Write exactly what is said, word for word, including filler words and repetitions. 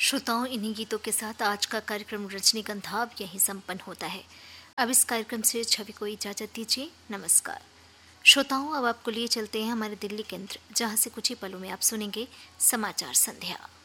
श्रोताओं, इन्हीं गीतों के साथ आज का कार्यक्रम रजनीगंधा अब यहीं संपन्न होता है। अब इस कार्यक्रम से छवि को इजाजत दीजिए। नमस्कार। श्रोताओं, अब आपको लिए चलते हैं हमारे दिल्ली केंद्र, जहां से कुछ ही पलों में आप सुनेंगे समाचार संध्या।